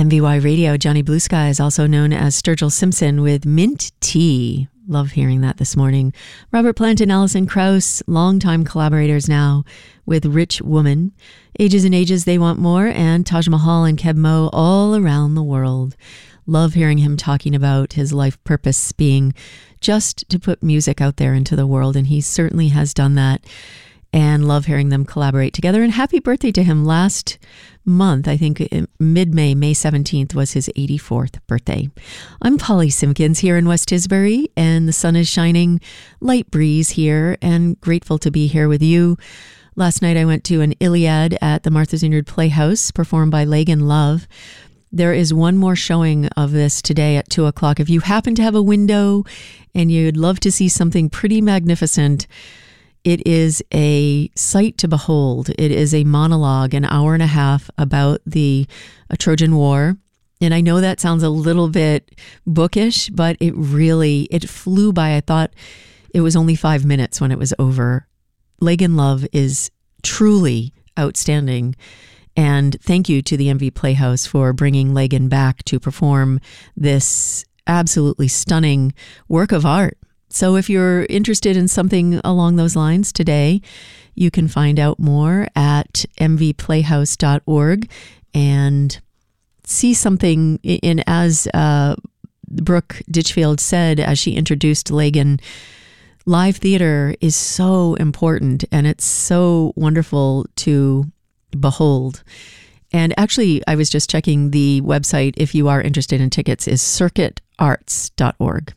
MVY Radio, Johnny Blue Sky is also known as Sturgill Simpson with Mint Tea. Love hearing that this morning. Robert Plant and Alison Krauss, longtime collaborators now with Rich Woman. Ages and Ages, They Want More, and Taj Mahal and Keb Mo all around the world. Love hearing him talking about his life purpose being just to put music out there into the world, and he certainly has done that. And love hearing them collaborate together. And happy birthday to him last month. I think mid-May, May 17th was his 84th birthday. I'm Polly Simpkins here in West Tisbury, and the sun is shining, light breeze here, and grateful to be here with you. Last night I went to an Iliad at the Martha's Vineyard Playhouse, performed by Lagan Love. There is one more showing of this today at 2 o'clock. If you happen to have a window and you'd love to see something pretty magnificent, it is a sight to behold. It is a monologue, an hour and a half about the Trojan War. And I know that sounds a little bit bookish, but it flew by. I thought it was only 5 minutes when it was over. Lagan Love is truly outstanding. And thank you to the MV Playhouse for bringing Lagan back to perform this absolutely stunning work of art. So if you're interested in something along those lines today, you can find out more at mvplayhouse.org and see something in, as Brooke Ditchfield said as she introduced Lagan, live theater is so important and it's so wonderful to behold. And actually, I was just checking the website, if you are interested in tickets, is circuitarts.org.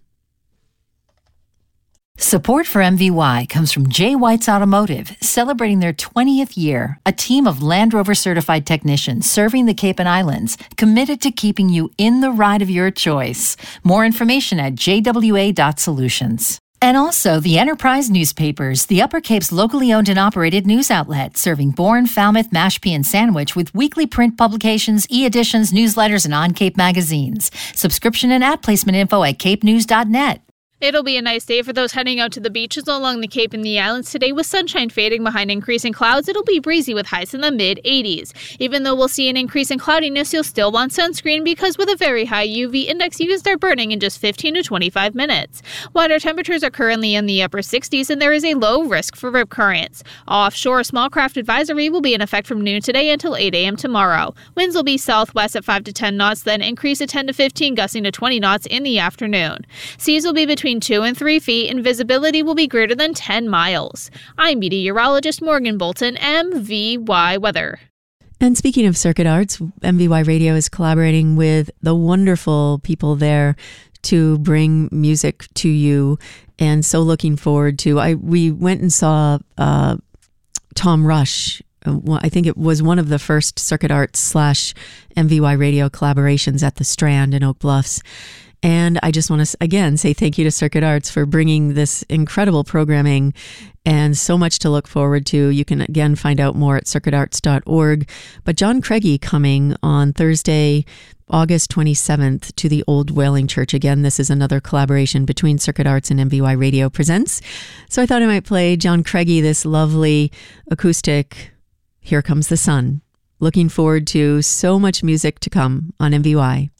Support for MVY comes from J. White's Automotive, celebrating their 20th year, a team of Land Rover certified technicians serving the Cape and Islands, committed to keeping you in the ride of your choice. More information at jwa.solutions. And also the Enterprise Newspapers, the Upper Cape's locally owned and operated news outlet, serving Bourne, Falmouth, Mashpee, and Sandwich with weekly print publications, e-editions, newsletters, and on-Cape magazines. Subscription and ad placement info at capenews.net. It'll be a nice day for those heading out to the beaches along the Cape and the islands today, with sunshine fading behind increasing clouds. It'll be breezy with highs in the mid-80s. Even though we'll see an increase in cloudiness, you'll still want sunscreen because with a very high UV index, you can start burning in just 15 to 25 minutes. Water temperatures are currently in the upper 60s, and there is a low risk for rip currents. Offshore, small craft advisory will be in effect from noon today until 8 a.m. tomorrow. Winds will be southwest at 5 to 10 knots, then increase to 10 to 15, gusting to 20 knots in the afternoon. Seas will be between 2 and 3 feet, and visibility will be greater than 10 miles. I'm meteorologist Morgan Bolton, MVY Weather. And speaking of Circuit Arts, MVY Radio is collaborating with the wonderful people there to bring music to you. And so looking forward to, we went and saw Tom Rush. I think it was one of the first Circuit Arts / MVY Radio collaborations at the Strand in Oak Bluffs. And I just want to, again, say thank you to Circuit Arts for bringing this incredible programming and so much to look forward to. You can, again, find out more at circuitarts.org. But John Craigie coming on Thursday, August 27th to the Old Whaling Church. Again, this is another collaboration between Circuit Arts and MVY Radio Presents. So I thought I might play John Craigie, this lovely acoustic Here Comes the Sun. Looking forward to so much music to come on MVY.